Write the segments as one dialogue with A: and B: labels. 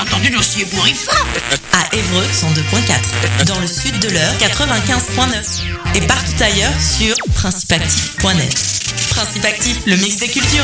A: Entendu dossier bourrifort.
B: À Évreux 102.4, dans le sud de l'Eure 95.9 et partout ailleurs sur principeactif.net. Principe Actif, le mix des cultures.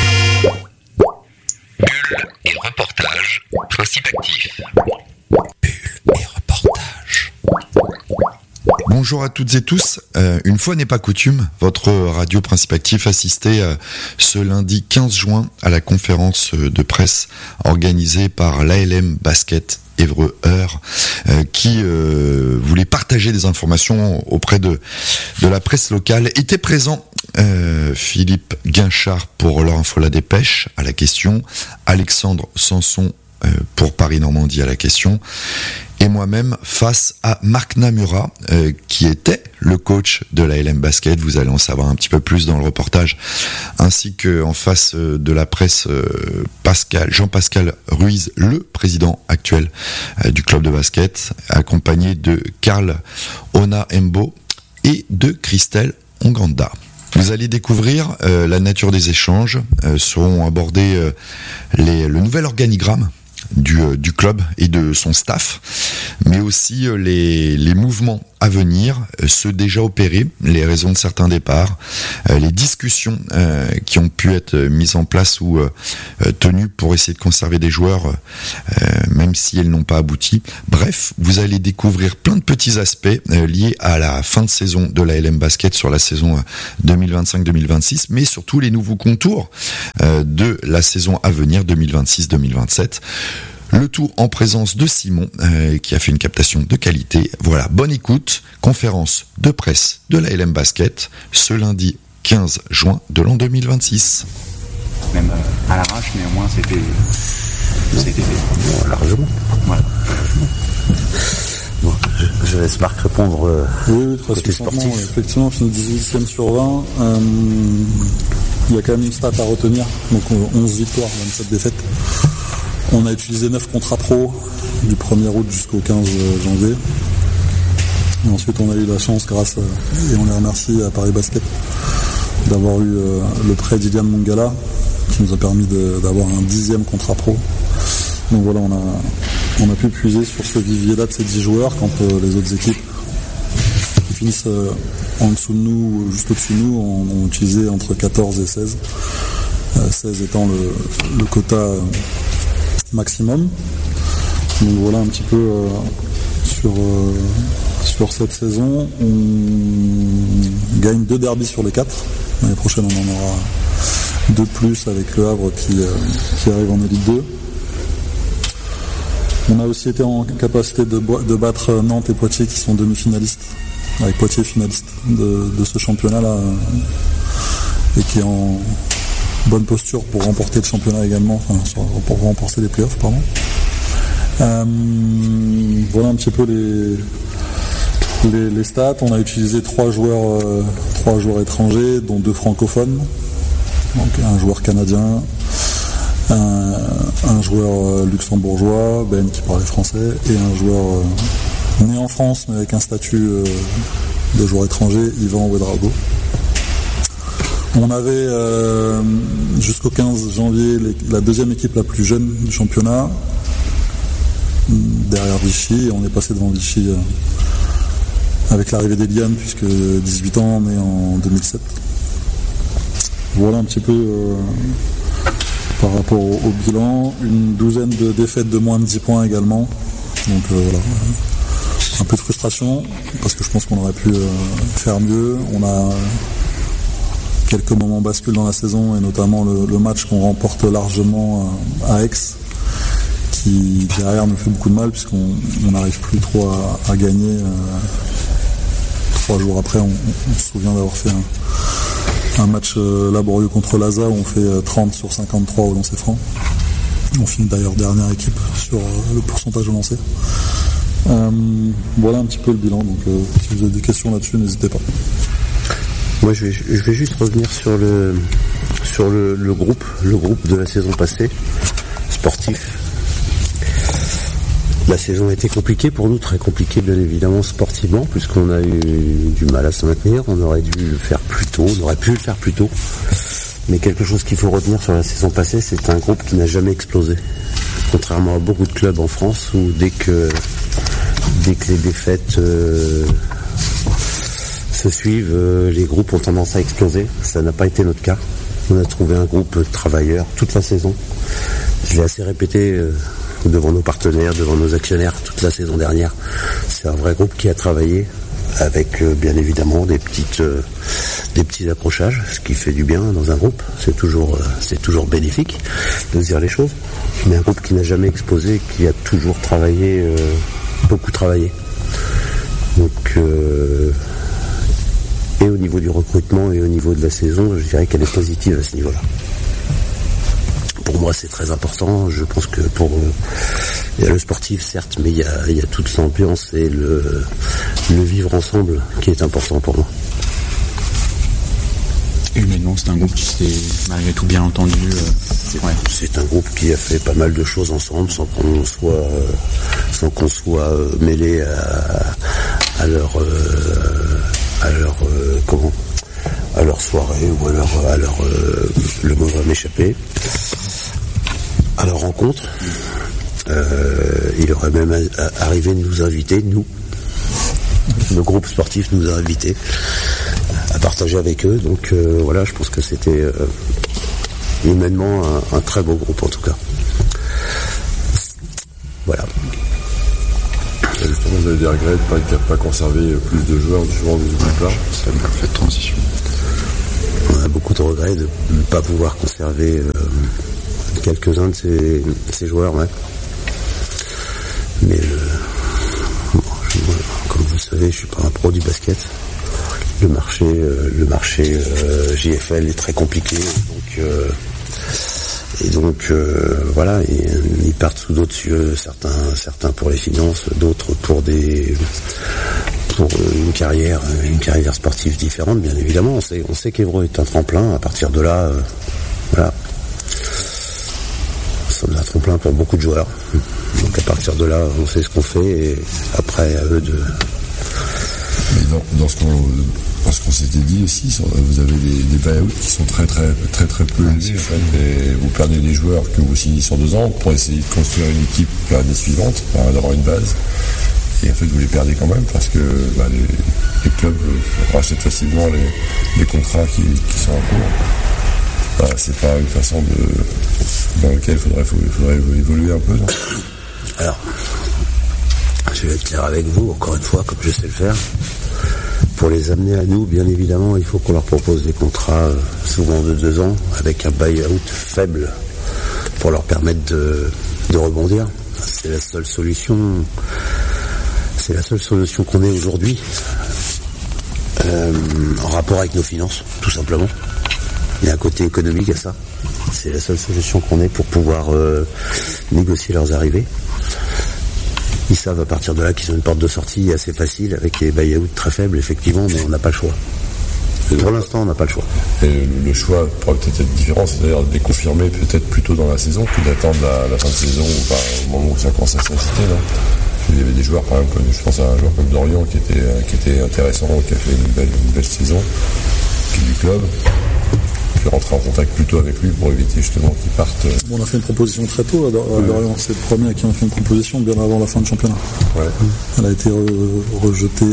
C: Bulle et reportage, Principe Actif.
D: Bulle et reportage. Bonjour à toutes et tous. Une fois n'est pas coutume, votre radio Principe Actif assistait ce lundi 15 juin à la conférence de presse organisée par l'ALM Basket Évreux-Eure qui voulait partager des informations auprès de la presse locale. Était présent Philippe Guinchard pour leur info La Dépêche à la question, Alexandre Sanson pour Paris-Normandie à la question, et moi-même face à Marc Namura qui était le coach de la LM Basket. Vous allez en savoir un petit peu plus dans le reportage, ainsi que en face de la presse Jean-Pascal Ruiz, le président actuel du club de basket, accompagné de Karl Ona-Embo et de Christelle Onganda. Vous allez découvrir la nature des échanges, seront abordés le nouvel organigramme du club et de son staff, mais aussi les mouvements à venir, ceux déjà opérés, les raisons de certains départs, les discussions qui ont pu être mises en place ou tenues pour essayer de conserver des joueurs, même si elles n'ont pas abouti. Bref, vous allez découvrir plein de petits aspects liés à la fin de saison de la LM Basket sur la saison 2025-2026, mais surtout les nouveaux contours de la saison à venir 2026-2027. Le tout en présence de Simon, qui a fait une captation de qualité. Voilà, bonne écoute, conférence de presse de la LM Basket, ce lundi 15 juin de l'an 2026.
E: Même à l'arrache, mais au moins c'était fait.
F: Bon, largement.
E: Voilà.
F: Bon, je laisse Marc répondre
G: oui,
F: côté sportif.
G: Effectivement, on finit 18e sur 20. Il y a quand même une stat à retenir. Donc 11 victoires, 27 défaites. On a utilisé 9 contrats pro du 1er août jusqu'au 15 janvier. Et ensuite, on a eu la chance, et on les remercie à Paris Basket, d'avoir eu le prêt d'Ilian Mongala, qui nous a permis d'avoir un 10e contrat pro. Donc voilà, on a pu puiser sur ce vivier-là de ces 10 joueurs quand les autres équipes qui finissent en dessous de nous, juste au-dessus de nous, ont utilisé entre 14 et 16. 16 étant le quota maximum. Donc voilà un petit peu sur cette saison. On gagne 2 derbys sur les 4. L'année prochaine, on en aura 2 de plus avec le Havre qui arrive en Élite 2. On a aussi été en capacité de battre Nantes et Poitiers qui sont demi-finalistes, avec Poitiers finaliste de ce championnat-là, et qui est en bonne posture pour remporter le championnat également, pour remporter les playoffs, pardon. Voilà un petit peu les stats. On a utilisé 3 joueurs étrangers, dont 2 francophones, donc un joueur canadien, un joueur luxembourgeois, Ben qui parlait français, et un joueur né en France mais avec un statut de joueur étranger, Yvan Ouedraogo. On avait jusqu'au 15 janvier la 2e équipe la plus jeune du championnat, derrière Vichy, et on est passé devant Vichy avec l'arrivée d'Eliane, puisque 18 ans, né en 2007. Voilà un petit peu par rapport au bilan, une 12aine de défaites de moins de 10 points également. Donc voilà, un peu de frustration, parce que je pense qu'on aurait pu faire mieux. On a quelques moments basculent dans la saison, et notamment le match qu'on remporte largement à Aix, qui derrière nous fait beaucoup de mal, puisqu'on n'arrive plus trop à gagner. 3 jours après, on se souvient d'avoir fait un match laborieux contre l'ASA, où on fait 30 sur 53 au lancer franc. On finit d'ailleurs dernière équipe sur le pourcentage au lancer. Voilà un petit peu le bilan, donc si vous avez des questions là-dessus, n'hésitez pas.
F: Moi, je vais juste revenir sur le groupe de la saison passée, sportif. La saison a été compliquée pour nous, très compliquée bien évidemment sportivement, puisqu'on a eu du mal à se maintenir. On aurait dû le faire plus tôt, on aurait pu le faire plus tôt. Mais quelque chose qu'il faut retenir sur la saison passée, c'est un groupe qui n'a jamais explosé. Contrairement à beaucoup de clubs en France où dès que les défaites se suivent, les groupes ont tendance à exploser. Ça n'a pas été notre cas. On a trouvé un groupe de travailleurs toute la saison. Je l'ai assez répété devant nos partenaires, devant nos actionnaires toute la saison dernière. C'est un vrai groupe qui a travaillé avec bien évidemment des petits accrochages, ce qui fait du bien dans un groupe. C'est toujours bénéfique de se dire les choses. Mais un groupe qui n'a jamais exposé, qui a toujours travaillé, beaucoup travaillé. Donc et au niveau du recrutement et au niveau de la saison, je dirais qu'elle est positive à ce niveau-là. Pour moi, c'est très important. Je pense que il y a le sportif, certes, mais il y a toute l'ambiance et le vivre ensemble qui est important pour moi.
E: Humainement, c'est un groupe qui s'est malgré tout bien entendu.
F: C'est un groupe qui a fait pas mal de choses ensemble sans qu'on soit mêlé à leur soirée ou à leur le mot va m'échapper. À leur rencontre, il aurait même arrivé de nous inviter, nous, le groupe sportif nous a invités à partager avec eux. Donc voilà, je pense que c'était humainement un très beau groupe en tout cas. Voilà.
A: Justement, vous avez des regrets de ne pas conserver plus de joueurs justement de ce groupe-là.
D: C'est une parfaite transition.
F: On a beaucoup de regrets de ne pas pouvoir conserver quelques-uns de ces joueurs, ouais. Mais comme vous le savez, je suis pas un pro du basket. Le marché JFL est très compliqué, donc voilà, ils partent sous d'autres cieux, certains pour les finances, d'autres pour une carrière sportive différente, bien évidemment. On sait qu'Évreux est un tremplin. À partir de là, voilà, c'est un tremplin pour beaucoup de joueurs. Donc à partir de là, on sait ce qu'on fait et après à eux de.
A: Mais dans ce qu'on s'était dit aussi, vous avez des buy-outs qui sont très très très très peu élevés en fait, et vous perdez des joueurs que vous signez sur 2 ans pour essayer de construire une équipe pour l'année suivante, d'avoir une base. Et en fait, vous les perdez quand même parce que les clubs rachètent facilement les contrats qui sont en cours. C'est pas une façon dans laquelle il faudrait évoluer un peu. Non.
F: Alors, je vais être clair avec vous, encore une fois, comme je sais le faire. Pour les amener à nous, bien évidemment, il faut qu'on leur propose des contrats souvent de 2 ans avec un buy-out faible pour leur permettre de rebondir. C'est la seule solution. C'est la seule solution qu'on ait aujourd'hui en rapport avec nos finances, tout simplement. Il y a un côté économique à ça. C'est la seule solution qu'on ait pour pouvoir négocier leurs arrivées. Ils savent à partir de là qu'ils ont une porte de sortie assez facile avec des buy-outs très faibles, effectivement, mais on n'a pas le choix. Pour l'instant, on n'a pas le choix.
A: Et le choix pourrait peut-être être différent, c'est-à-dire de les confirmer peut-être plus tôt dans la saison que d'attendre la fin de saison ou au moment où ça commence à s'agiter. Il y avait des joueurs, par exemple, je pense à un joueur comme Dorian qui était intéressant, qui a fait une belle saison, qui est du club. Je vais rentrer en contact plutôt avec lui pour éviter justement qu'il parte.
G: On a fait une proposition très tôt à Dorian, c'est le premier à qui on a fait une proposition bien avant la fin du championnat. Ouais. Elle a été rejetée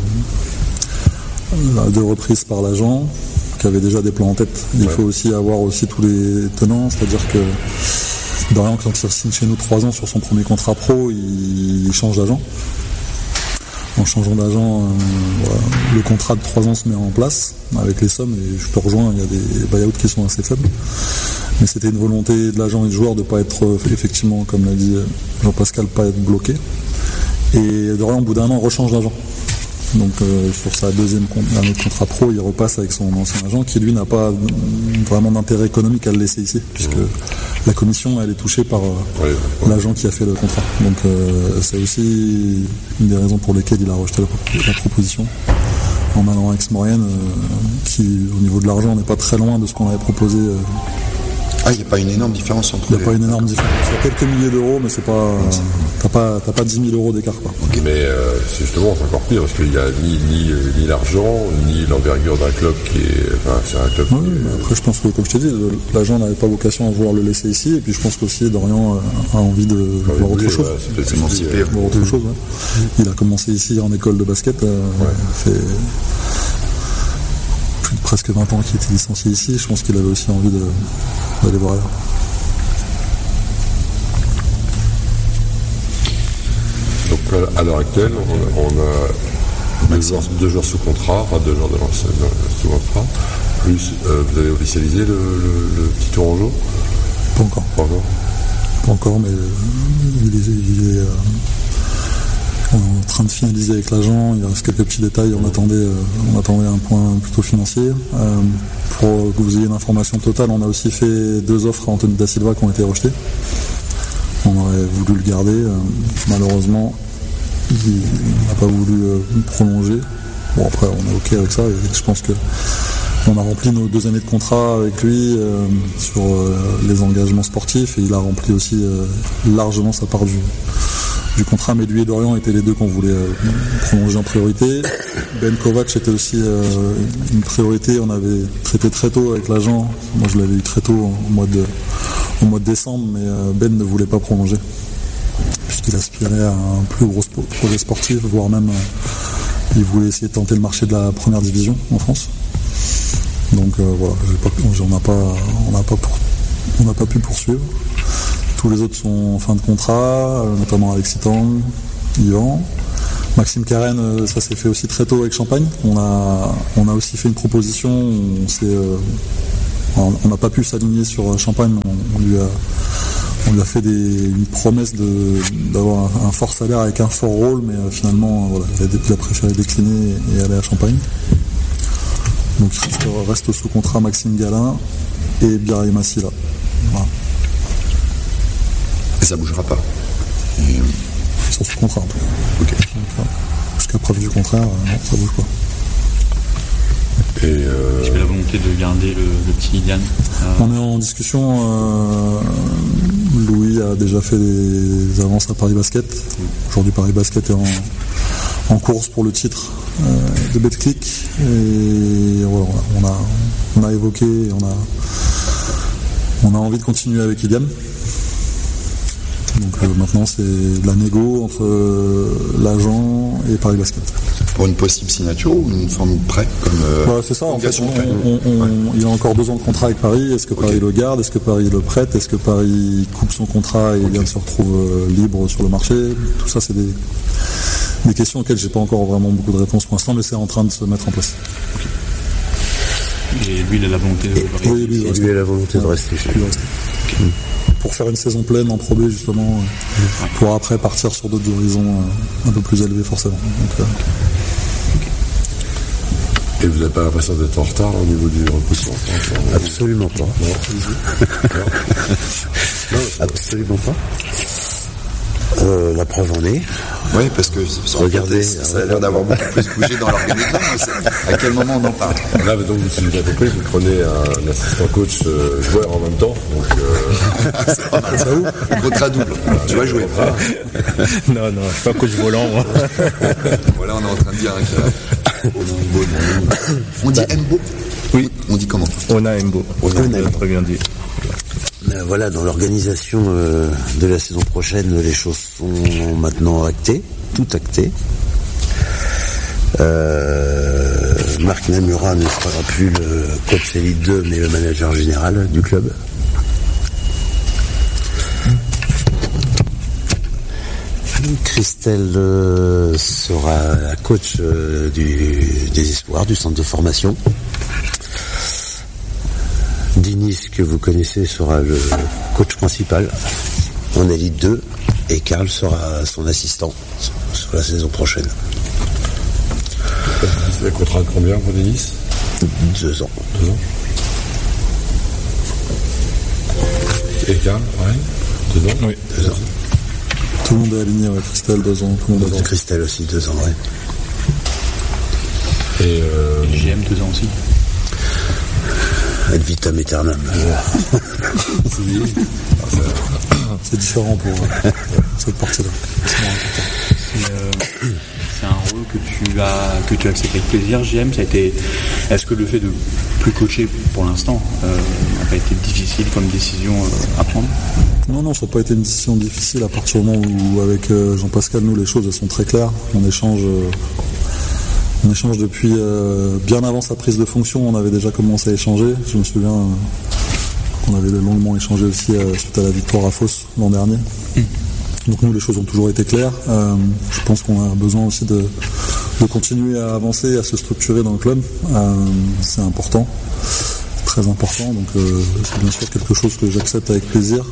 G: à 2 reprises par l'agent, qui avait déjà des plans en tête. Il faut aussi avoir aussi tous les tenants, c'est-à-dire que Dorian, quand il signe chez nous 3 ans sur son premier contrat pro, il change d'agent. En changeant d'agent, le contrat de 3 ans se met en place avec les sommes, et je te rejoins, il y a des buy-outs qui sont assez faibles. Mais c'était une volonté de l'agent et du joueur de ne pas être, effectivement, comme l'a dit Jean-Pascal, pas être bloqué. Et Dorian, au bout d'1 an, rechange d'agent. Donc sur sa deuxième année de contrat pro, il repasse avec son ancien agent qui lui n'a pas vraiment d'intérêt économique à le laisser ici, puisque la commission elle est touchée par l'agent qui a fait le contrat. Donc c'est aussi une des raisons pour lesquelles il a rejeté la proposition en allant à Aix-Maurienne, qui au niveau de l'argent n'est pas très loin de ce qu'on avait proposé
D: Ah, il n'y a pas une énorme différence entre
G: Il n'y a pas une énorme différence. Il y a quelques milliers d'euros, mais c'est pas. T'as pas 10 000 euros d'écart, quoi.
A: Okay. Mais c'est justement c'est encore pire parce qu'il n'y a ni l'argent, ni l'envergure d'un club qui est. Enfin, c'est un club.
G: Oui, mais après, je pense que, comme je t'ai dit, l'agent n'avait pas vocation à vouloir le laisser ici. Et puis, je pense qu'aussi, Dorian a envie de voir autre chose. Voir autre chose, ouais. Il a commencé ici en école de basket. Fait plus de presque 20 ans qu'il était licencié ici. Je pense qu'il avait aussi envie d'aller voir ailleurs.
A: Donc à l'heure actuelle, on a deux joueurs sous contrat, enfin 2 joueurs sous contrat, plus vous avez officialisé le petit Tourangeau ?
G: Pas encore. Pas encore, mais il est en train de finaliser avec l'agent. Il reste quelques petits détails. On attendait un point plutôt financier. Pour que vous ayez une information totale, on a aussi fait 2 offres à Anthony Da Silva qui ont été rejetées. On aurait voulu le garder. Malheureusement, il n'a pas voulu prolonger. Bon, après, on est OK avec ça. Et je pense qu'on a rempli nos 2 années de contrat avec lui sur les engagements sportifs. Et il a rempli aussi largement sa part du contrat. Mais lui et Dorian étaient les 2 qu'on voulait prolonger en priorité. Ben Kovac était aussi une priorité. On avait traité très tôt avec l'agent. Moi, je l'avais eu très tôt au mois de décembre, mais Ben ne voulait pas prolonger puisqu'il aspirait à un plus gros projet sportif, voire même il voulait essayer de tenter le marché de la première division en France. Donc voilà, on n'a pas pu poursuivre. Tous les autres sont en fin de contrat, notamment Alexis Tang, Yvan. Maxime Carène, ça s'est fait aussi très tôt avec Champagne. On a aussi fait une proposition. On n'a pas pu s'aligner sur Champagne. On lui a fait une promesse d'avoir un fort salaire avec un fort rôle, mais finalement, voilà, il a préféré décliner et aller à Champagne. Donc il reste sous contrat Maxime Galin et Biarritz Massila. Voilà.
D: Et ça bougera pas.
G: Ils sont sous contrat en tout cas.
D: Okay.
G: Jusqu'à preuve du contraire, non, ça bouge pas.
E: Est-ce que la volonté de garder le petit Ilian
G: On est en discussion. Louis a déjà fait des avances à Paris Basket. Aujourd'hui, Paris Basket est en course pour le titre de Betclic. Et voilà, on a évoqué, on a envie de continuer avec Ilian. Donc maintenant, c'est de la négo entre l'agent et Paris Basket.
D: Pour une possible signature ou une forme de prêt comme
G: c'est ça, en fait, il a encore 2 ans de contrat avec Paris. Est-ce que Paris le garde? Est-ce que Paris le prête? Est-ce que Paris coupe son contrat et Ilian se retrouve libre sur le marché? Tout ça, c'est des questions auxquelles j'ai pas encore vraiment beaucoup de réponses pour l'instant, mais c'est en train de se mettre en place.
E: Et lui, il a la volonté de rester.
F: Oui, lui a la volonté de rester.
G: Pour faire une saison pleine en Pro B, justement, pour après partir sur d'autres horizons un peu plus élevés, forcément. Donc,
A: Et vous n'avez pas l'impression d'être en retard au niveau du recrutement?
F: Absolument pas. Non, absolument pas. La preuve en est.
D: Oui, parce que regardez, ça a l'air d'avoir beaucoup plus bougé dans l'organigramme. À quel moment on en parle?
A: Là, donc, si j'ai bien compris, vous prenez un assistant coach joueur en même temps. Donc,
D: c'est pas mal, ça où? Contrat double. Tu vas jouer.
H: Non, je suis pas coach volant, moi.
D: Voilà, on est en train de dire on dit Mbo?
H: Oui.
D: On dit comment?
H: On a Mbo. Très bien dit.
F: Voilà, dans l'organisation de la saison prochaine, les choses sont maintenant actées, tout acté. Marc Namura ne sera plus le coach Elite 2, mais le manager général du club. Christelle sera la coach des espoirs, du centre de formation. Denis, que vous connaissez, sera le coach principal en Elite 2 et Karl sera son assistant sur la saison prochaine.
A: C'est un contrat de combien pour Denis?
F: 2 ans.
A: 2 ans. Et Karl, pareil? 2 ans?
H: Oui.
F: 2 ans.
G: Tout le monde est aligné, ouais. Christelle, 2 ans. Tout le monde
F: Christelle aussi, 2 ans, ouais.
E: Et GM, 2 ans aussi.
F: Ad vitam aeternam.
G: C'est différent pour cette partie-là.
E: C'est un rôle que tu acceptes avec plaisir, JM. Est-ce que le fait de plus coacher pour l'instant n'a pas été difficile comme décision à prendre?
G: Non, ça n'a pas été une décision difficile à partir du moment où avec Jean-Pascal, nous, les choses elles sont très claires. On échange depuis bien avant sa prise de fonction. On avait déjà commencé à échanger. Je me souviens qu'on avait longuement échangé aussi suite à la victoire à Fos l'an dernier. Donc nous, les choses ont toujours été claires. Je pense qu'on a besoin aussi de continuer à avancer, à se structurer dans le club. C'est important, très important. Donc c'est bien sûr quelque chose que j'accepte avec plaisir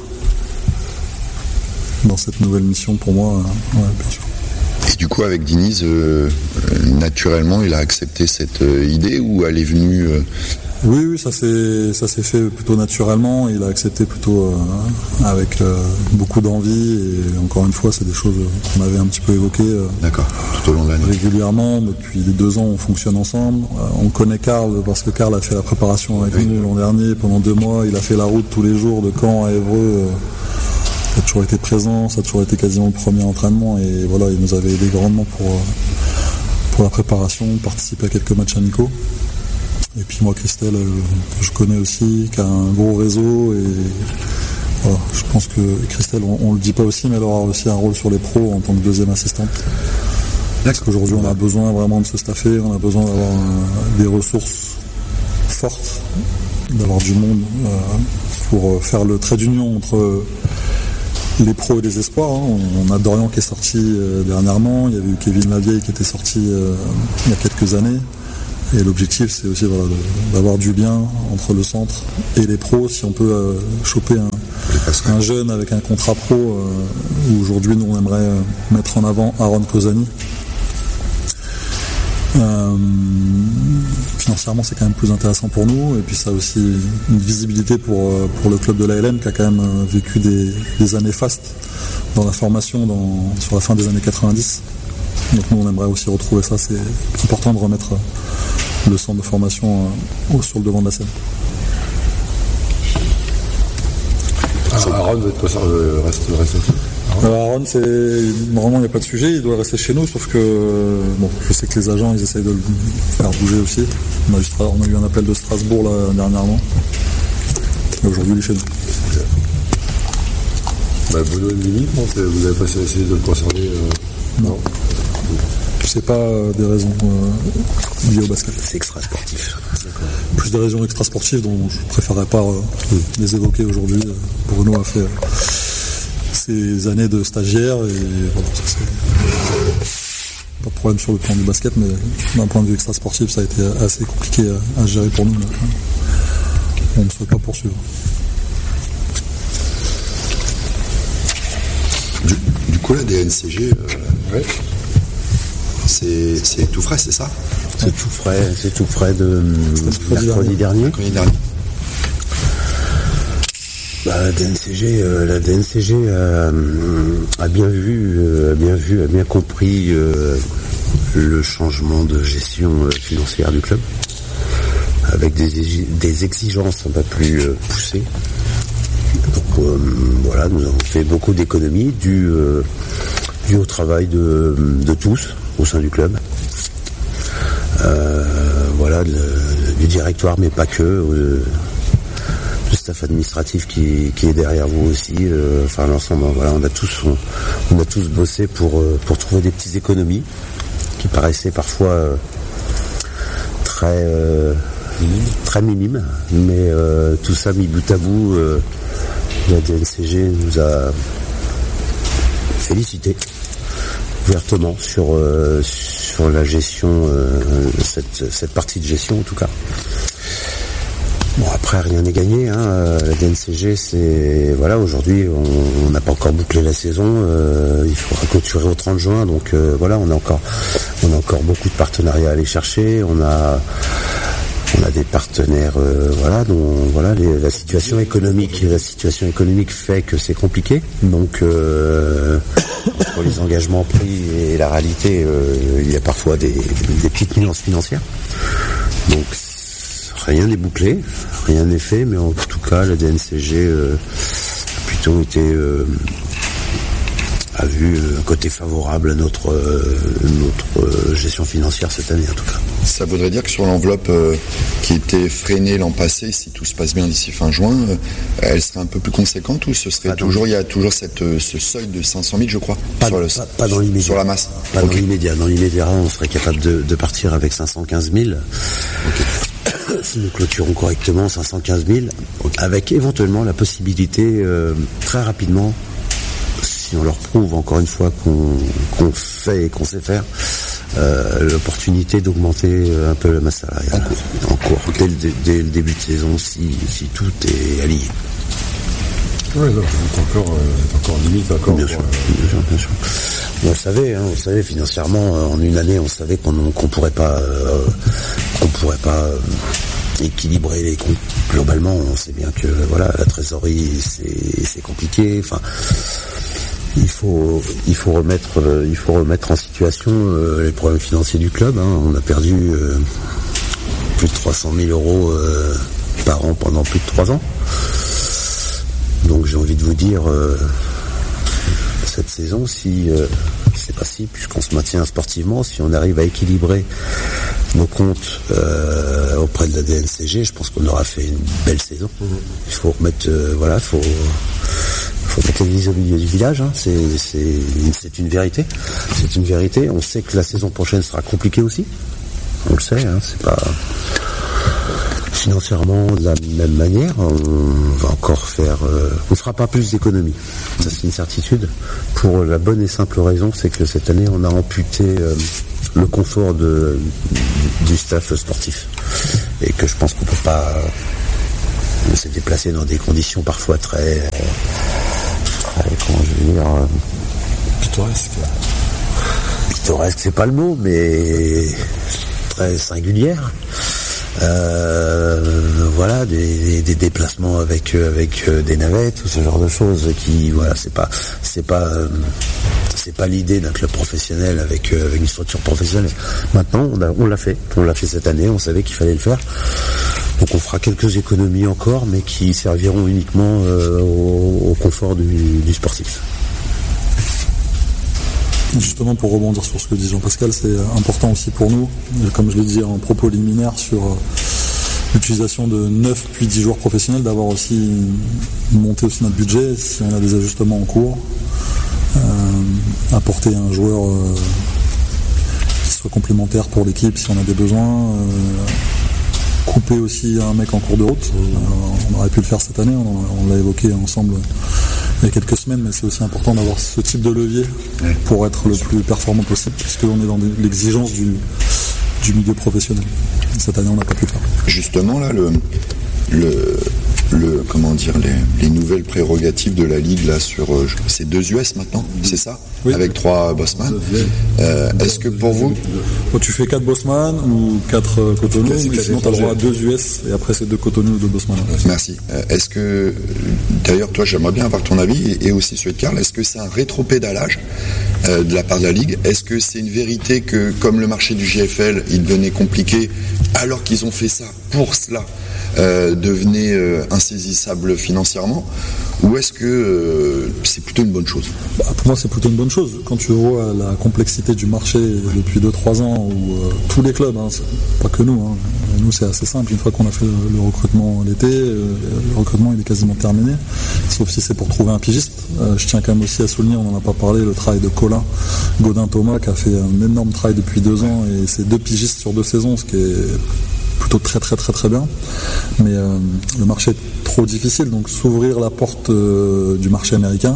G: dans cette nouvelle mission pour moi. Ouais, bien sûr.
D: Et du coup, avec Diniz, naturellement, il a accepté cette idée ou elle est venue
G: Oui, ça s'est fait plutôt naturellement. Il a accepté plutôt avec beaucoup d'envie. Et encore une fois, c'est des choses qu'on avait un petit peu évoquées.
D: D'accord, tout au long de l'année.
G: Régulièrement, depuis les 2 ans, on fonctionne ensemble. On connaît Karl parce que Karl a fait la préparation avec nous l'an dernier. Pendant 2 mois, il a fait la route tous les jours de Caen à Évreux. Ça a toujours été présent, ça a toujours été quasiment le premier entraînement. Et voilà, il nous avait aidé grandement pour la préparation, participer à quelques matchs amicaux. Et puis moi, Christelle, que je connais aussi, qui a un gros réseau. Et voilà, je pense que Christelle, on le dit pas aussi, mais elle aura aussi un rôle sur les pros en tant que deuxième assistante. Parce qu'aujourd'hui, on a besoin vraiment de se staffer, on a besoin d'avoir des ressources fortes, d'avoir du monde pour faire le trait d'union entre les pros et les espoirs. On a Dorian qui est sorti dernièrement, il y avait eu Kevin Lavieille qui était sorti il y a quelques années. Et l'objectif, c'est aussi d'avoir du lien entre le centre et les pros. Si on peut choper un jeune avec un contrat pro, où aujourd'hui, nous, on aimerait mettre en avant Aaron Kozani. Financièrement, c'est quand même plus intéressant pour nous. Et puis, ça a aussi une visibilité pour le club de l'ALM qui a quand même vécu des années fastes dans la formation sur la fin des années 90. Donc, nous, on aimerait aussi retrouver ça. C'est important de remettre le centre de formation sur le devant de la scène.
A: Aaron va être reste aussi.
G: Aaron, normalement il n'y a pas de sujet, il doit rester chez nous, sauf que je sais que les agents ils essayent de le faire bouger aussi. On a eu un appel de Strasbourg là, dernièrement. Et aujourd'hui il est chez nous.
A: Benoît Mini, vous n'avez pas essayé de le conserver
G: Non. C'est pas des raisons liées au basket.
F: C'est extra-sportif.
G: Plus des raisons extra-sportives dont je préférerais pas les évoquer aujourd'hui. Bruno a fait ses années de stagiaire et voilà, ça c'est pas de problème sur le plan du basket, mais d'un point de vue extra-sportif, ça a été assez compliqué à gérer pour nous. Donc, on ne souhaite pas poursuivre.
D: Du coup, la DNCG, c'est tout frais, c'est ça?
F: C'est tout frais de mercredi dernier. La DNCG a bien compris le changement de gestion financière du club, avec des exigences un peu plus poussées. Donc voilà, nous avons fait beaucoup d'économies dû au travail de tous au sein du club. Voilà, du directoire, mais pas que. Le staff administratif qui est derrière vous aussi, enfin l'ensemble, voilà, on a tous bossé pour trouver des petites économies qui paraissaient parfois très minimes, mais tout ça mis bout à bout, la DNCG nous a félicité ouvertement sur la gestion, cette partie de gestion en tout cas. Bon, après, rien n'est gagné, hein. La DNCG, c'est... Voilà, aujourd'hui, on n'a pas encore bouclé la saison. Il faudra clôturer au 30 juin. Donc, voilà, on a encore beaucoup de partenariats à aller chercher. On a des partenaires, voilà, dont, voilà, la situation économique fait que c'est compliqué. Donc, entre les engagements pris et la réalité, il y a parfois des petites nuances financières. Donc, rien n'est bouclé, rien n'est fait, mais en tout cas, la DNCG a plutôt été a vu un côté favorable à notre gestion financière cette année en tout cas.
D: Ça voudrait dire que sur l'enveloppe qui était freinée l'an passé, si tout se passe bien d'ici fin juin, elle serait un peu plus conséquente ou ce serait toujours, il y a toujours ce seuil de 500 000 je crois
F: pas dans l'immédiat.
D: Sur la masse.
F: Pas dans l'immédiat. Dans l'immédiat, on serait capable de partir avec 515 000. Si nous clôturons correctement 515 000, avec éventuellement la possibilité très rapidement, si on leur prouve encore une fois qu'on fait et qu'on sait faire, l'opportunité d'augmenter un peu la masse salariale en cours dès le début de saison si tout est aligné.
A: Oui, donc encore limite d'accord.
F: Bien sûr. On le savait financièrement, en une année, on savait qu'on pourrait pas équilibrer les comptes. Globalement, on sait bien que voilà, la trésorerie c'est compliqué. Enfin, il faut remettre en situation les problèmes financiers du club. On a perdu plus de 300 000 euros par an pendant plus de 3 ans. Donc j'ai envie de vous dire, cette saison, si c'est pas si, puisqu'on se maintient sportivement, si on arrive à équilibrer nos comptes auprès de la DNCG, je pense qu'on aura fait une belle saison. Il faut remettre, faut mettre l'église au milieu du village. C'est une vérité. C'est une vérité. On sait que la saison prochaine sera compliquée aussi. On le sait. C'est pas financièrement de la même manière. On va encore faire. On fera pas plus d'économies. Ça c'est une certitude. Pour la bonne et simple raison, c'est que cette année on a amputé le confort du staff sportif et que je pense qu'on peut pas se déplacer dans des conditions parfois très comment je vais dire, pittoresque c'est pas le mot, mais très singulière. Voilà, des déplacements avec des navettes ou ce genre de choses qui, voilà, c'est pas l'idée d'un club professionnel avec une structure professionnelle. Maintenant, on l'a fait cette année, on savait qu'il fallait le faire. Donc on fera quelques économies encore, mais qui serviront uniquement au confort du sportif.
G: Justement, pour rebondir sur ce que dit Jean-Pascal, c'est important aussi pour nous, comme je l'ai dit en propos liminaire, sur l'utilisation de 9 puis 10 joueurs professionnels, d'avoir aussi monté aussi notre budget, si on a des ajustements en cours, apporter un joueur qui soit complémentaire pour l'équipe si on a des besoins, couper aussi un mec en cours de route. On aurait pu le faire cette année, on l'a évoqué ensemble il y a quelques semaines, mais c'est aussi important d'avoir ce type de levier pour être le plus performant possible, puisqu'on est dans l'exigence du milieu professionnel. Cette année, on n'a pas pu le faire.
D: Justement, là, comment dire, les nouvelles prérogatives de la Ligue, là, sur c'est 2 US maintenant, c'est ça? Oui. Avec 3 Bosman. Est-ce que pour vous...
G: Tu fais 4 Bosman ou 4 Cotonou, mais sinon tu as le droit à 2 US et après c'est 2 Cotonou ou 2 Bosman.
D: Merci. Est-ce que, d'ailleurs, toi, j'aimerais bien avoir ton avis, et aussi celui de Karl, est-ce que c'est un rétropédalage de la part de la Ligue? Est-ce que c'est une vérité que, comme le marché du JFL, il devenait compliqué, alors qu'ils ont fait ça pour cela, devenait insaisissable financièrement, ou est-ce que c'est plutôt une bonne chose?
G: Pour moi, c'est plutôt une bonne chose. Quand tu vois la complexité du marché depuis 2-3 ans, où tous les clubs, pas que nous, nous c'est assez simple, une fois qu'on a fait le recrutement l'été, le recrutement il est quasiment terminé, sauf si c'est pour trouver un pigiste. Je tiens quand même aussi à souligner, on n'en a pas parlé, le travail de Colin Gaudin-Thomas qui a fait un énorme travail depuis 2 ans, et c'est 2 pigistes sur 2 saisons, ce qui est plutôt très très très très bien, mais le marché est trop difficile, donc s'ouvrir la porte du marché américain,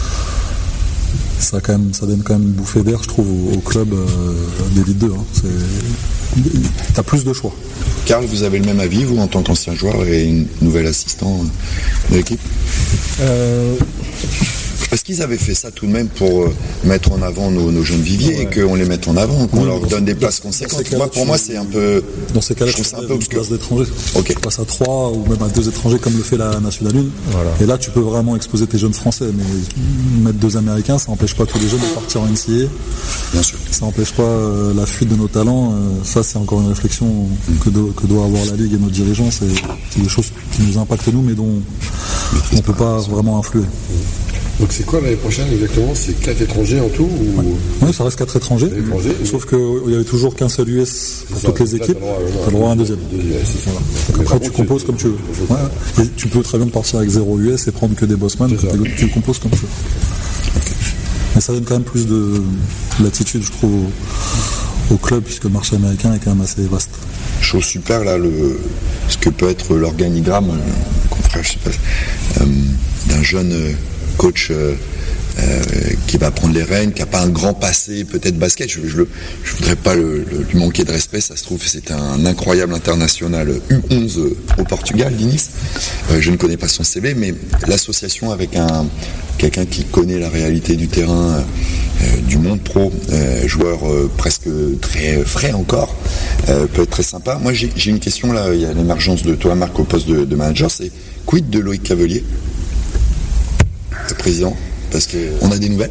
G: ça donne quand même une bouffée d'air, je trouve, au club d'Élite 2. T'as plus de choix.
D: Karl, vous avez le même avis, vous, en tant qu'ancien joueur et une nouvelle assistant de l'équipe? Parce qu'ils avaient fait ça tout de même pour mettre en avant nos jeunes viviers et qu'on les mette en avant, qu'on leur donne des places conséquentes. Pour moi, c'est un peu.
G: Dans ces cas-là,
D: je trouve ça un peu obscur.
G: Place d'étrangers.
D: Ok.
G: Tu passes à 3 ou même à 2 étrangers comme le fait la Nationale 1.
H: Voilà.
G: Et là, tu peux vraiment exposer tes jeunes Français. Mais mettre 2 Américains, ça n'empêche pas tous les jeunes de partir en NCAA.
D: Bien sûr.
G: Ça n'empêche pas la fuite de nos talents. Ça, c'est encore une réflexion que doit avoir la Ligue et nos dirigeants. C'est des choses qui nous impactent nous, mais dont on ne peut pas vraiment influer.
A: Donc c'est quoi l'année prochaine exactement? C'est 4 étrangers en tout ou...
G: Oui, ça reste 4 étrangers. Sauf qu'il n'y avait toujours qu'un seul US pour toutes les équipes. Tu as le droit à un deuxième. Voilà. Donc après, tu composes comme tu veux. Ouais. Et tu peux très bien partir avec 0 US et prendre que des bossman. Tu composes comme tu veux. Mais ça donne quand même plus de latitude, je trouve, au club, puisque le marché américain est quand même assez vaste.
D: Chose super, là, ce que peut être l'organigramme, je sais pas, d'un jeune coach qui va prendre les rênes, qui n'a pas un grand passé, peut-être basket. Je voudrais pas lui manquer de respect. Ça se trouve, c'est un incroyable international U11 au Portugal, Dinis. Je ne connais pas son CV, mais l'association avec quelqu'un qui connaît la réalité du terrain, du monde pro, joueur presque très frais encore, peut être très sympa. Moi, j'ai une question là. Il y a l'émergence de toi, Marc, au poste de manager. C'est quid de Loïc Cavelier, le président? Parce qu'on a des nouvelles.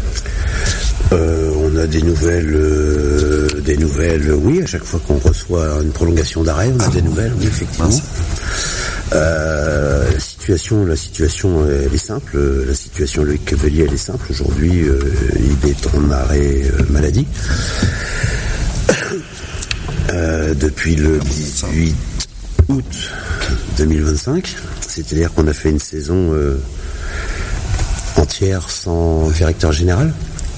F: On a des nouvelles, oui, à chaque fois qu'on reçoit une prolongation d'arrêt, on a des nouvelles, oui, effectivement. La situation, elle est simple. La situation de Loïc Cavelier, elle est simple. Aujourd'hui, il est en arrêt maladie. Depuis le 18 août 2025. C'est-à-dire qu'on a fait une saison entière sans directeur général.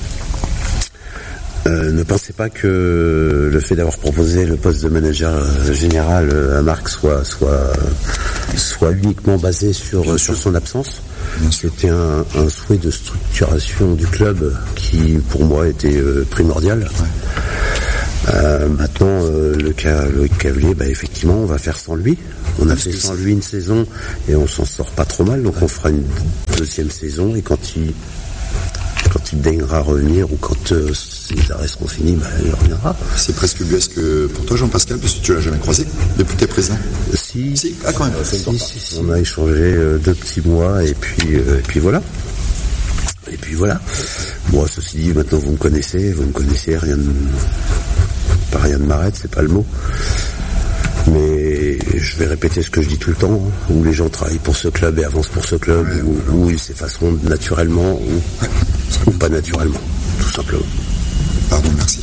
F: Ne pensez pas que le fait d'avoir proposé le poste de manager général à Marc soit uniquement basé sur son absence. C'était un souhait de structuration du club qui, pour moi, était primordial. Maintenant, le cas Loïc Cavelier, effectivement, on va faire sans lui. On a fait sans lui une saison et on s'en sort pas trop mal, donc on fera une deuxième saison et quand il daignera revenir ou quand ses arrêts seront finis, il reviendra.
D: C'est presque ubuesque pour toi, Jean-Pascal, parce que tu l'as jamais croisé depuis que tu es président.
F: Si.
D: Ah, quand même.
F: Si. On a échangé 2 petits mois et puis voilà. Et puis voilà. Moi, ceci dit, maintenant vous me connaissez, rien de m'arrête, c'est pas le mot. Mais je vais répéter ce que je dis tout le temps, où les gens travaillent pour ce club et avancent pour ce club, où ils s'effaceront naturellement ou pas naturellement, tout simplement.
D: Pardon, merci.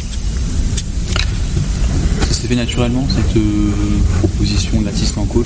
E: Ça s'est fait naturellement, cette proposition d'assistant coach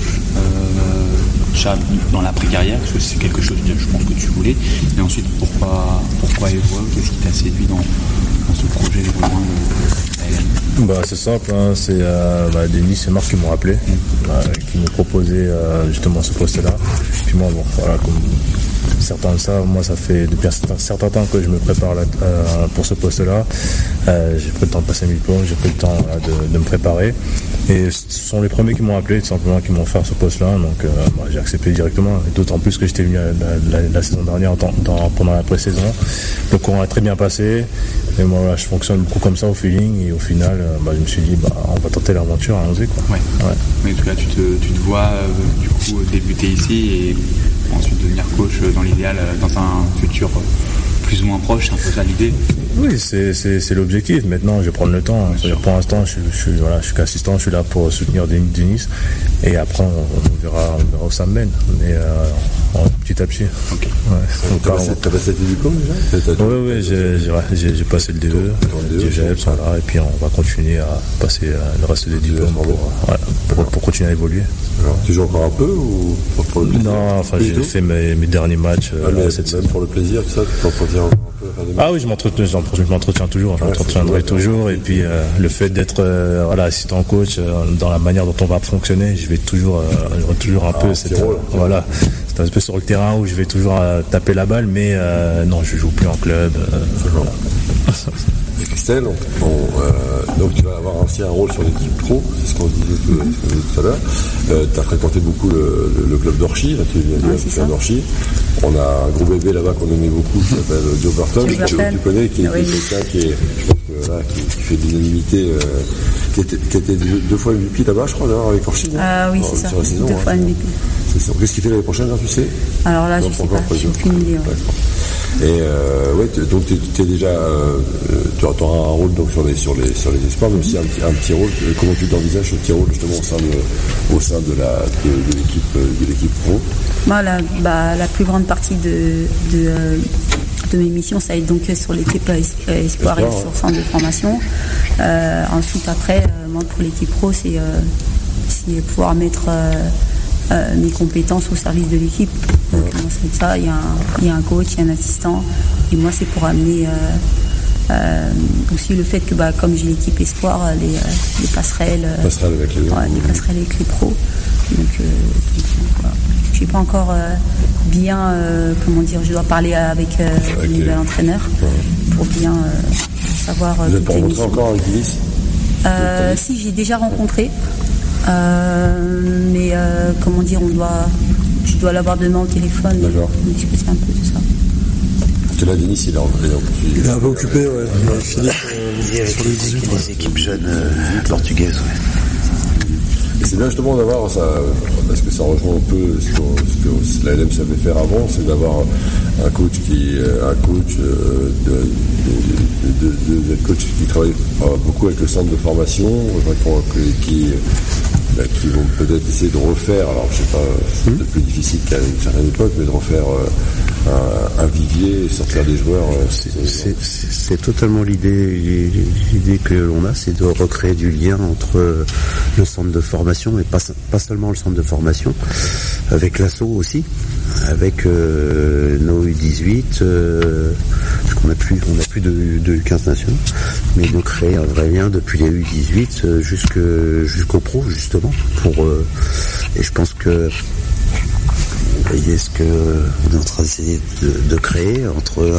E: dans l'après-carrière, parce que c'est quelque chose, je pense, que tu voulais. Et ensuite, pourquoi Évreux? Qu'est-ce qui t'a séduit dans ce projet de rejoindre
H: l'ALM? C'est simple, c'est Denis et Marc qui m'ont appelé, qui m'ont proposé justement ce poste-là. Puis moi, comme certains de ça, moi ça fait depuis un certain temps que je me prépare pour ce poste-là. J'ai pris le temps de passer mes diplômes, j'ai pris le temps de me préparer. Et ce sont les premiers qui m'ont appelé, tout simplement, qui m'ont offert ce poste-là. Donc j'ai accepté directement, d'autant plus que j'étais venu la saison dernière pendant la pré-saison. Le courant a très bien passé. Et moi, je fonctionne beaucoup comme ça au feeling. Et au final, je me suis dit, on va tenter l'aventure, allons-y, quoi. Ouais.
E: Mais en tout cas, tu te vois du coup débuter ici et ensuite devenir coach dans l'idéal, dans un futur plus ou moins proche, c'est un peu ça l'idée.
H: Oui, c'est l'objectif. Maintenant, je vais prendre le temps. C'est-à-dire, pour l'instant, je suis qu'assistant, je suis là pour soutenir Denis. Et après, on verra où ça me mène. Mais petit à petit.
A: Okay. Ouais. T'as passé tes diplômes déjà?
H: Oui, j'ai passé le DE, j'ai GEPS, et puis on va continuer à passer le reste des diplômes pour continuer à évoluer.
A: Alors, tu joues encore un peu ou pour le plaisir?
H: Non, j'ai fait mes derniers matchs.
A: Même pour le plaisir, tout ça, tu t'entretiens un peu?
H: Ah oui, je m'entretiens toujours, je m'entretiendrai toujours. Et puis le fait d'être assistant coach, dans la manière dont on va fonctionner, je vais toujours un peu cette rôle. Voilà. C'est un peu sur le terrain où je vais toujours taper la balle, mais non, je joue plus en club.
A: Christelle, donc tu vas avoir aussi un rôle sur l'équipe pro, c'est ce qu'on disait tout à l'heure. Tu as fréquenté beaucoup le club d'Orchy, là tu viens de faire d'Orchy. On a un gros bébé là-bas qu'on aimait beaucoup qui s'appelle Joe Burton, que tu connais, qui est quelqu'un qui est, je pense que là, qui fait de l'unanimité, qui était 2 fois MVP là-bas, je crois, d'ailleurs, avec Orchy.
I: Oui, c'est ça, 2 fois MVP.
A: C'est ça. Qu'est-ce qu'il fait l'année prochaine, là, tu sais?
I: Alors là, je sais pas, j'ai aucune idée.
A: Et donc tu es déjà, tu auras un rôle donc sur les espoirs, mais aussi un petit rôle. Comment tu t'envisages ce petit rôle justement au sein de l'équipe pro?
I: Moi, la plus grande partie de mes missions, ça va être donc sur l'équipe espoir et sur le centre de formation. Ensuite, après, moi pour l'équipe pro, c'est pouvoir mettre mes compétences au service de l'équipe. Donc c'est ça, il y a un coach, il y a un assistant, et moi c'est pour amener aussi le fait que comme j'ai l'équipe espoir, les passerelles avec les pros. Donc voilà. Je suis pas encore bien, je dois parler avec le nouvel entraîneur pour bien savoir.
A: Vous n'avez pas rencontré encore avec Dinis?
I: Si, j'ai déjà rencontré. Mais je dois l'avoir demain au téléphone.
A: D'accord.
I: Et discuter un peu de ça.
A: Parce que là, Denis, il
G: est un peu occupé, ouais. Philippe,
F: sur les équipes jeunes portugaises, ouais.
A: Et c'est bien justement d'avoir ça, parce que ça rejoint un peu ce que la LM savait faire avant, c'est d'avoir un coach qui travaille beaucoup avec le centre de formation, qui vont peut-être essayer de refaire, alors je sais pas, c'est peut-être plus difficile qu'à une certaine époque, mais de refaire un vivier et sortir des joueurs.
F: C'est totalement l'idée que l'on a, c'est de recréer du lien entre le centre de formation et pas seulement le centre de formation, avec l'asso aussi, avec nos U18, parce qu'on n'a plus de U15 nationaux, mais de créer un vrai lien depuis les U18 jusqu'au pro justement et je pense que vous voyez ce que on est en train d'essayer de créer entre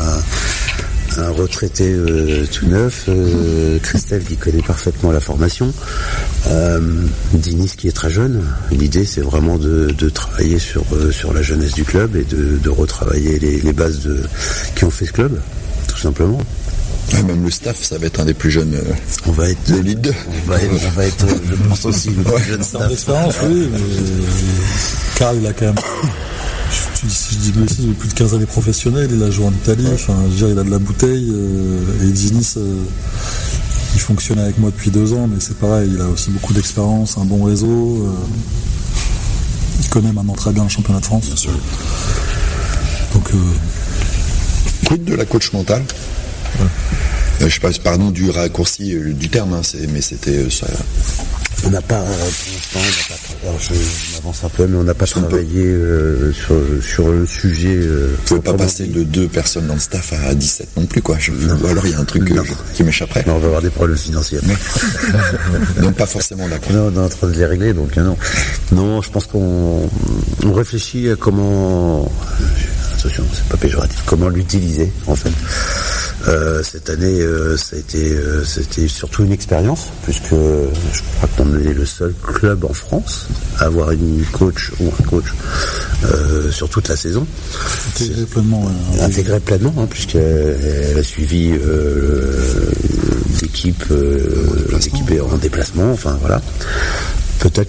F: un retraité tout neuf, Christelle qui connaît parfaitement la formation, Dinis qui est très jeune. L'idée c'est vraiment de travailler sur la jeunesse du club et de retravailler les bases qui ont fait ce club, tout simplement.
D: Ouais, même le staff, ça va être un des plus jeunes
F: on va être
D: de Ligue 2.
F: On va être, je pense aussi, le plus jeune staff.
G: D'expérience, oui, mais Karl, il a quand même, si je dis blessé, il a plus de 15 années professionnelles, il a joué en Italie, il a de la bouteille, et Dinis, il fonctionne avec moi depuis 2 ans, mais c'est pareil, il a aussi beaucoup d'expérience, un bon réseau, il connaît maintenant très bien le championnat de France.
D: Bien sûr.
G: Donc,
D: quid de la coach mentale? Je sais pas, pardon du raccourci du terme, mais c'était ça.
F: On n'a pas, pour l'instant, alors je m'avance un peu, mais on n'a pas travaillé sur le sujet.
D: Vous pouvez pas passer de 2 personnes dans le staff à 17 non plus, quoi. Ou alors il y a un truc qui m'échapperait.
F: Non, on va avoir des problèmes financiers.
D: Donc pas forcément d'accord.
F: Non, on est en train de les régler, donc non. Non, je pense qu'on réfléchit à comment. Attention, c'est pas péjoratif. Comment l'utiliser, en fait. Cette année, c'était surtout une expérience, puisque je crois qu'on est le seul club en France à avoir une coach ou un coach sur toute la saison. Intégré pleinement, puisqu'elle a suivi l'équipe en déplacement. Enfin voilà. Peut-être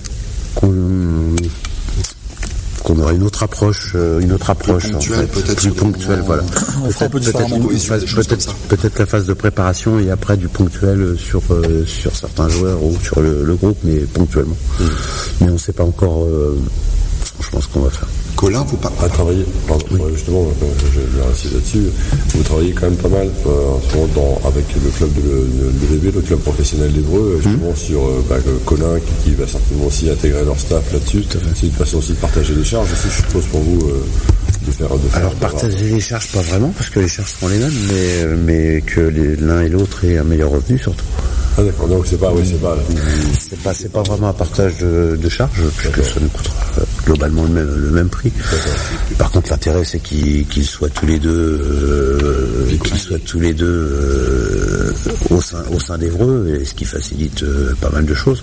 F: qu'on aura une autre approche
D: ponctuelle,
F: plus ponctuelle, voilà.
G: On fera un peu différemment.
F: Peut-être la phase de préparation et après du ponctuel sur certains joueurs ou sur le groupe, mais ponctuellement. Mais on ne sait pas encore franchement ce qu'on va faire.
D: Colin, vous
A: pas travailler, justement, je vais insister là-dessus. Vous travaillez quand même pas mal en ce moment avec le club de l'EB, le club professionnel d'Évreux, justement sur Colin qui va certainement aussi intégrer leur staff là-dessus. C'est une façon aussi de partager les charges aussi, je suppose, pour vous de faire.
F: Alors partager les charges, pas vraiment, parce que les charges sont les mêmes, mais que l'un et l'autre aient un meilleur revenu surtout.
A: Ah d'accord, donc c'est
F: pas vraiment un partage de charges, puisque ça nous coûtera globalement le même prix. Par contre, l'intérêt c'est qu'ils soient tous les deux au sein d'Évreux, et ce qui facilite pas mal de choses.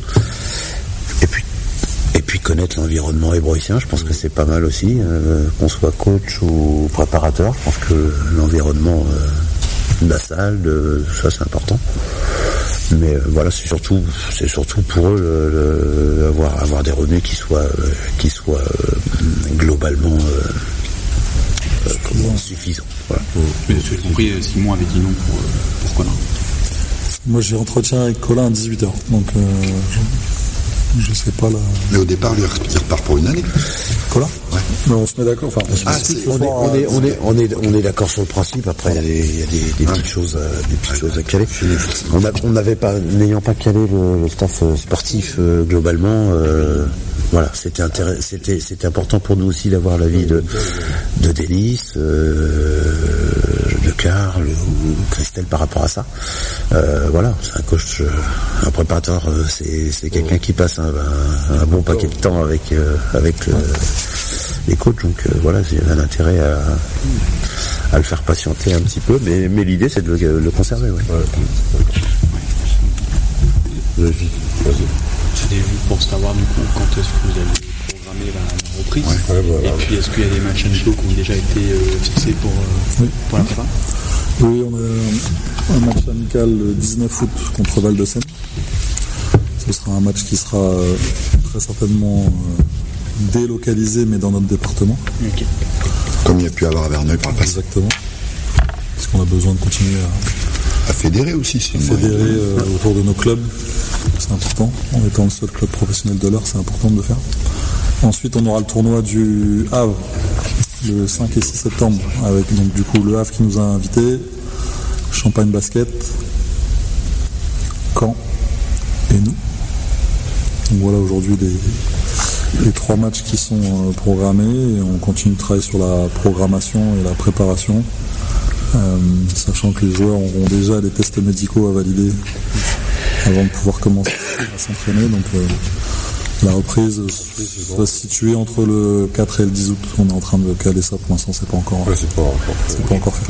F: Et puis connaître l'environnement évreuxien, je pense que c'est pas mal aussi, qu'on soit coach ou préparateur. Je pense que l'environnement de la salle, tout ça, c'est important. Mais voilà, c'est surtout pour eux avoir des revenus qui soient globalement suffisants. Voilà.
E: Mais ce que j'ai compris, Simon avait dit non pour Colin.
G: Moi j'ai entretien avec Colin à 18h, donc je sais pas là.
D: Mais au départ, il repart pour une année.
G: Colin ?
D: Ouais.
G: Mais on se met d'accord. Enfin,
F: on est d'accord sur le principe. Après, il y a des petites choses à caler. On n'avait pas, n'ayant pas calé le staff sportif globalement. Voilà, c'était important pour nous aussi d'avoir l'avis de Denis, de Karl ou Christelle par rapport à ça. Voilà, c'est un coach, un préparateur, c'est quelqu'un qui passe un bon paquet de temps avec les coachs, donc voilà, j'ai un intérêt à le faire patienter un petit peu, mais l'idée c'est de le conserver. Ouais.
E: C'était pour savoir du coup quand est-ce que vous avez programmé la reprise, et puis est-ce qu'il y a des matchs amicaux qui ont déjà été fixés pour la prépa?
G: Oui, on a un match amical le 19 août contre Val-de-Seine. Ce sera un match qui sera très certainement délocalisé, mais dans notre département.
E: Okay.
D: Comme il y a pu avoir à Verneuil par le passé.
G: Exactement. Parce qu'on a besoin de continuer
D: à fédérer aussi.
G: Fédérer autour de nos clubs. C'est important. En étant le seul club professionnel de l'heure, c'est important de le faire. Ensuite, on aura le tournoi du Havre le 5 et 6 septembre, avec donc du coup le Havre qui nous a invités, Champagne Basket, Caen et nous. Donc voilà aujourd'hui les 3 matchs qui sont programmés, et on continue de travailler sur la programmation et la préparation, sachant que les joueurs auront déjà les tests médicaux à valider avant de pouvoir commencer à s'entraîner. Donc la reprise va se situer entre le 4 et le 10 août. On est en train de caler ça, pour l'instant c'est pas encore fait.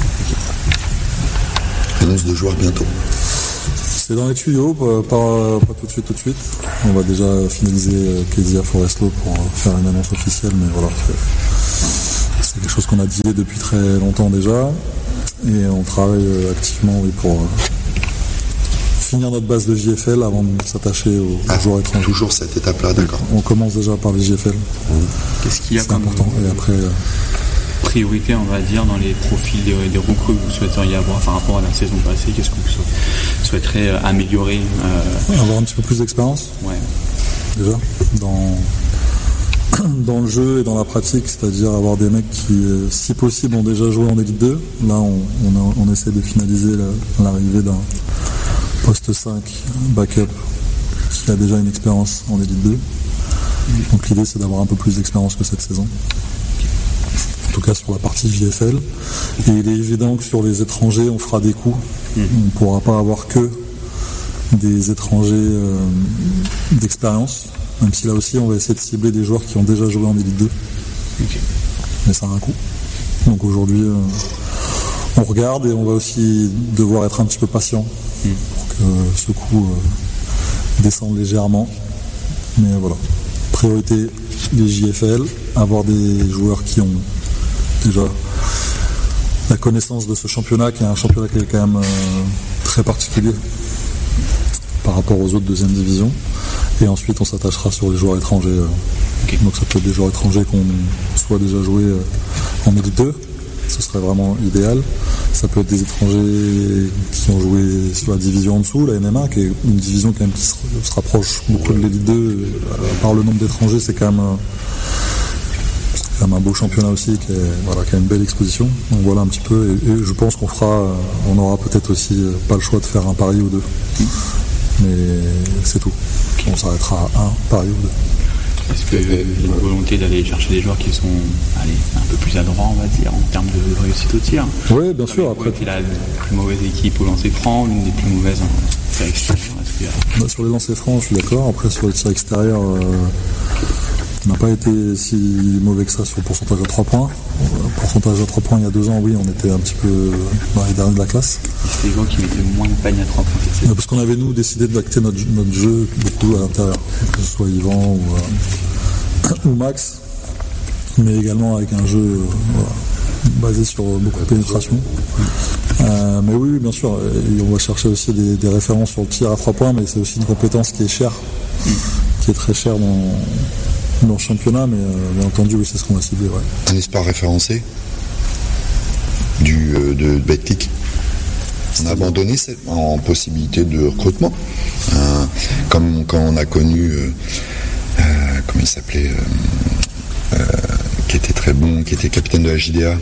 D: Annonce de joueurs bientôt.
G: C'est dans les tuyaux, pas tout de suite. On va déjà finaliser Kezia Forestlo pour faire une annonce officielle, mais voilà, c'est quelque chose qu'on a dit depuis très longtemps déjà, et on travaille activement pour finir notre base de JFL avant de s'attacher aux joueurs étrangers.
D: Toujours cette étape-là, d'accord.
G: On commence déjà par les JFL.
E: Qu'est-ce qu'il y a
G: c'est important. Et après,
E: priorité, on va dire, dans les profils des recrues que vous souhaiteriez avoir par rapport à la saison passée? Qu'est-ce que vous souhaiterez améliorer?
G: Avoir un petit peu plus d'expérience.
E: Ouais.
G: Déjà, dans le jeu et dans la pratique, c'est-à-dire avoir des mecs qui, si possible, ont déjà joué en Elite 2. Là, on essaie de finaliser l'arrivée d'un poste 5 backup qui a déjà une expérience en Elite 2. Donc l'idée, c'est d'avoir un peu plus d'expérience que cette saison. En tout cas sur la partie JFL. Et il est évident que sur les étrangers, on fera des coups. On ne pourra pas avoir que des étrangers d'expérience, même si là aussi on va essayer de cibler des joueurs qui ont déjà joué en Elite 2.
E: Okay.
G: Mais ça a un coût. Donc aujourd'hui, on regarde, et on va aussi devoir être un petit peu patient pour que ce coût descende légèrement. Mais voilà, priorité des JFL, avoir des joueurs qui ont déjà la connaissance de ce championnat, qui est un championnat qui est quand même très particulier par rapport aux autres deuxième division. Et ensuite on s'attachera sur les joueurs étrangers.
E: Okay.
G: Donc ça peut être des joueurs étrangers qui ont soit déjà joué en Elite 2, ce serait vraiment idéal. Ça peut être des étrangers qui ont joué sur la division en dessous, la NMA, qui est une division quand même qui se rapproche beaucoup de l'Elite 2. Par le nombre d'étrangers, c'est quand même un beau championnat aussi, qui a une belle exposition. Donc voilà un petit peu, et je pense on aura peut-être aussi pas le choix de faire un pari ou deux. Mais c'est tout. On s'arrêtera à un pari ou deux.
E: Est-ce qu'il y a une volonté d'aller chercher des joueurs qui sont un peu plus adroits, on va dire, en termes de réussite au tir?
G: Oui, bien sûr. Après,
E: il a la plus mauvaise équipe au lancer franc, l'une des plus mauvaises en tir extérieur.
G: Sur les lancers francs, je suis d'accord. Après, sur les tirs extérieurs, On n'a pas été si mauvais que ça sur le pourcentage à 3 points. Pourcentage à 3 points il y a 2 ans, oui, on était un petit peu dans les derniers de la classe.
E: C'était les gens qui mettaient moins de paniers à 3 points.
G: Parce qu'on avait, nous, décidé de acter notre jeu beaucoup à l'intérieur, que ce soit Yvan ou Max, mais également avec un jeu basé sur beaucoup de pénétration. Mais oui, bien sûr, et on va chercher aussi des références sur le tir à 3 points, mais c'est aussi une compétence qui est chère, qui est très chère dans le championnat, mais bien entendu, oui, c'est ce qu'on va cibler. Ouais.
D: Un espoir référencé de Betclic. On a abandonné en possibilité de recrutement. Comme quand on a connu, comment il s'appelait, qui était très bon, qui était capitaine de la JDA,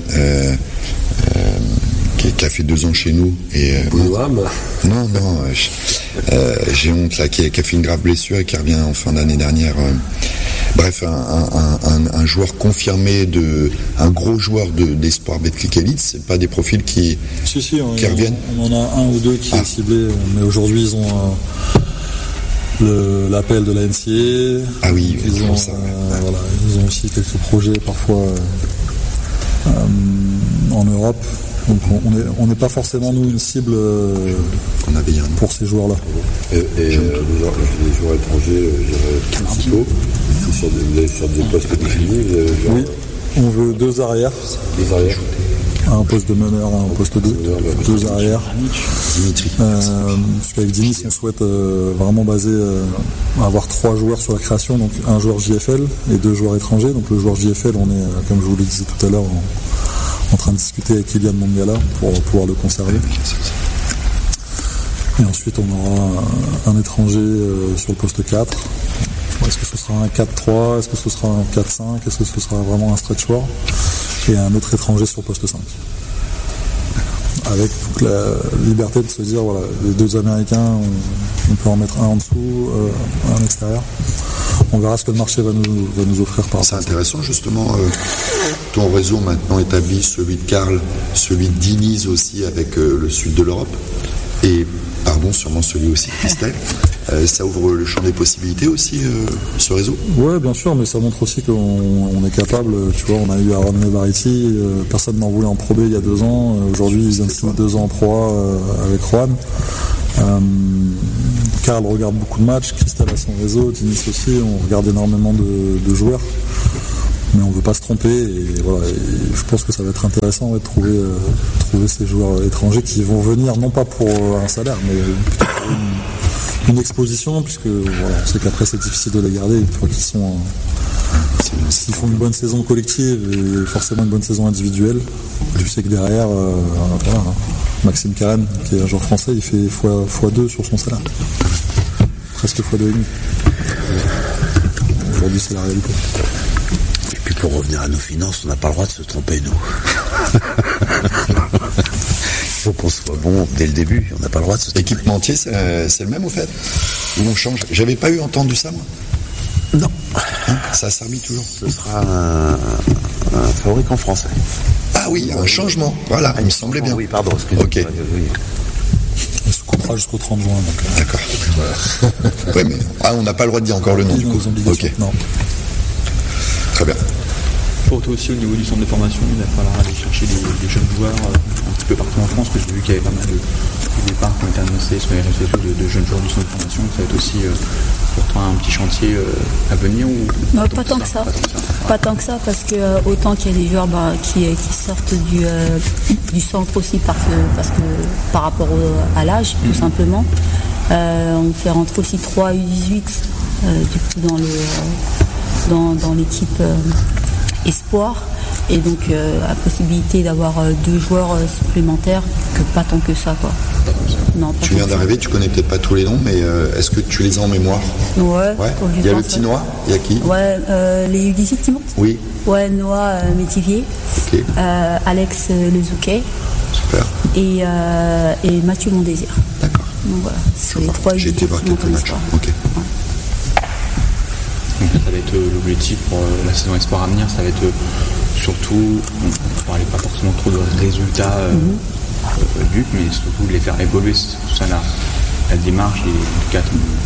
D: qui a fait 2 ans chez nous. Non, j'ai honte là, qui a fait une grave blessure et qui revient en fin d'année dernière. Bref, un joueur confirmé, un gros joueur d'espoir Betclic Elite, c'est pas des profils qui reviennent.
G: On en a un ou deux qui est ciblé, mais aujourd'hui ils ont l'appel de la NCA.
D: Ah oui,
G: ils ont aussi quelques projets parfois en Europe. Donc on n'est pas forcément nous une cible pour ces joueurs-là.
A: Et les joueurs étrangers, principaux, sur des postes définis.
G: Oui, on veut 2 arrières. Un poste de meneur, un poste 2 arrières.
D: Dimitri.
G: Parce qu'avec Dinis, on souhaite vraiment avoir 3 joueurs sur la création, donc un joueur JFL et 2 joueurs étrangers. Donc le joueur JFL, on est, comme je vous le disais tout à l'heure, en train de discuter avec Kylian Mangala pour pouvoir le conserver. Et ensuite, on aura un étranger sur le poste 4. Est-ce que ce sera un 4-3? Est-ce que ce sera un 4-5? Est-ce que ce sera vraiment un stretch 4? Et un autre étranger sur le poste 5. Avec toute la liberté de se dire, voilà, les 2 Américains, on peut en mettre un en dessous, un extérieur. On verra ce que le marché va nous offrir par rapport.
D: C'est intéressant justement, ton réseau maintenant établi, celui de Karl, celui de Diniz aussi avec le sud de l'Europe, et sûrement celui aussi de Christelle. Ça ouvre le champ des possibilités aussi, ce réseau.
G: Oui, bien sûr, mais ça montre aussi qu'on est capable. Tu vois, on a eu Aaron Nevariti, personne n'en voulait en Pro B il y a 2 ans. Aujourd'hui, ils viennent de signer 2 ans en Pro A avec Juan. Karl regarde beaucoup de matchs, Christelle a son réseau, Diniz aussi, on regarde énormément de joueurs, mais on ne veut pas se tromper, et voilà, et je pense que ça va être intéressant de trouver ces joueurs étrangers qui vont venir, non pas pour un salaire, mais plutôt pour une exposition, puisque voilà, on sait qu'après c'est difficile de les garder, une fois s'ils font une bonne saison collective et forcément une bonne saison individuelle, tu sais que derrière, Maxime Karen, qui est un joueur français, il fait x2 sur son salaire. Presque x2,5. Aujourd'hui, c'est la réalité.
F: Et puis pour revenir à nos finances, on n'a pas le droit de se tromper, nous. Il faut qu'on soit bon dès le début, on n'a pas le droit de se tromper.
D: Équipementier, c'est le même au fait? Ou on change? J'avais pas entendu ça, moi.
F: Non.
D: Ça a servi toujours.
F: Ce sera un fabricant français.
D: Ah oui, un changement. Voilà, il me semblait bien.
F: Oui, pardon, excusez-moi.
D: Ok.
G: Ce contrat jusqu'au 30 juin. Donc,
D: d'accord. Ouais, mais on n'a pas le droit de dire encore le nom, du coup. Ok.
G: Non.
D: Très bien.
E: Pour toi aussi, au niveau du centre de formation, il va falloir aller chercher des jeunes joueurs un petit peu partout en France, parce que j'ai vu qu'il y avait pas mal de départs qui ont été annoncés sur les réseaux sociaux de jeunes joueurs du centre de formation. Ça va être aussi pour toi un petit chantier à venir ou
I: non, pas tant que ça. Pas tant que ça, parce que autant qu'il y a des joueurs qui sortent du centre aussi parce que par rapport à l'âge, tout simplement. On fait rentrer aussi 3 U18 du coup dans l'équipe espoir, et donc la possibilité d'avoir 2 joueurs supplémentaires, que pas tant que ça, quoi. Non,
D: tu viens d'arriver, tu connais peut-être pas tous les noms, mais est-ce que tu les as en mémoire?
I: Ouais.
D: Il y a le petit Noah, il y a qui?
I: Ouais, les U18 qui montent?
D: Oui.
I: Ouais, Noah Métivier,
D: okay.
I: Alex Lezouquet.
D: Super.
I: Et Mathieu Mondésir.
D: D'accord.
I: Donc voilà, c'est les 3 U18.
D: J'ai été voir quelques matchs. Ok.
E: Ouais. Donc ça va être l'objectif pour la saison espoir à venir, ça va être surtout, on ne parlait pas forcément trop de résultats but, mais surtout de les faire évoluer. C'est tout ça la démarche, et en tout cas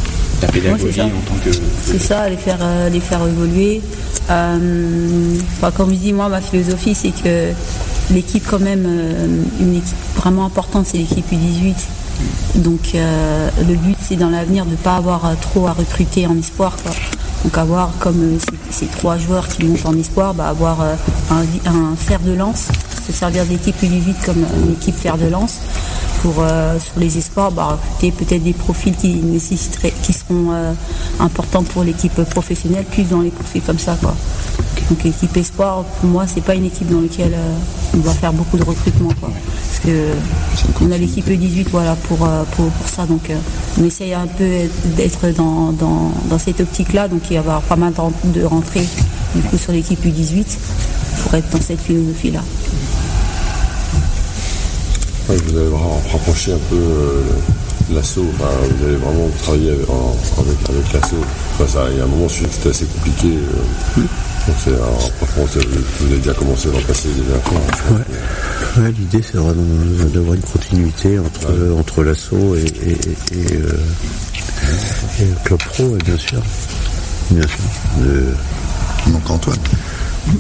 E: la pédagogie
I: c'est ça.
E: en tant que...
I: C'est ça, les faire évoluer. Comme je dis, moi, ma philosophie, c'est que l'équipe, quand même, une équipe vraiment importante, c'est l'équipe U18. Donc, le but, c'est dans l'avenir de ne pas avoir trop à recruter en espoir, quoi. Donc, avoir, comme ces 3 joueurs qui montent en espoir, avoir un fer de lance, se servir de l'équipe U18 comme une équipe fer de lance. Pour, sur les espoirs, recruter peut-être des profils qui seront importants pour l'équipe professionnelle, plus dans les profils comme ça, quoi. Donc l'équipe espoir, pour moi, c'est pas une équipe dans laquelle on va faire beaucoup de recrutement, quoi. Parce que on a l'équipe E18, voilà, pour ça. Donc on essaye un peu d'être dans cette optique-là. Donc il va y avoir pas mal de rentrées du coup sur l'équipe U18 pour être dans cette philosophie-là.
A: Ouais, vous avez rapproché un peu l'assaut, vous avez vraiment travaillé avec l'assaut. Il y a un moment, je sais que c'était assez compliqué. Donc vous avez déjà commencé à en passer déjà.
F: Ouais, l'idée c'est vraiment d'avoir une continuité entre l'assaut et le club pro, bien sûr. Bien sûr.
D: Il manque Antoine.
F: Comment ?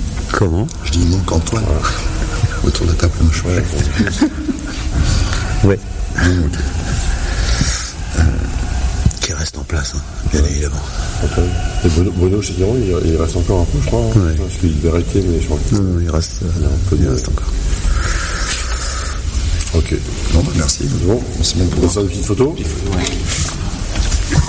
D: Je dis il manque Antoine. Ouais. Autour de ta planche.
F: Ouais. Qui reste en place, bien évidemment.
A: Et Bruno Chéguiron, il reste encore un peu, je crois. Ouais. Parce qu'il devait arrêter, mais je crois que...
F: Non, il reste encore.
A: Ok.
D: Bon, merci.
A: Bon, c'est bon pour ça, une petite photo.